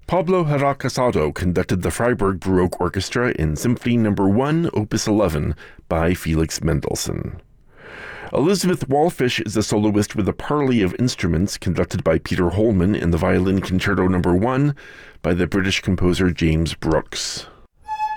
Pablo Herrera Casado conducted the Freiburg Baroque Orchestra in Symphony No. 1, Opus 11 by Felix Mendelssohn. Elizabeth Wallfisch is a soloist with a parley of instruments conducted by Peter Holman in the Violin Concerto No. 1 by the British composer James Brooks.